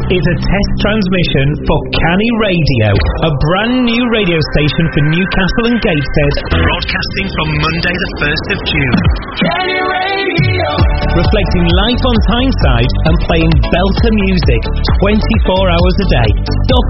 is a test transmission for Canny Radio, a brand new radio station for Newcastle and Gateshead, broadcasting from Monday the 1st of June. Canny Radio! Reflecting life on Tyneside and playing belter music 24 hours a day. Stop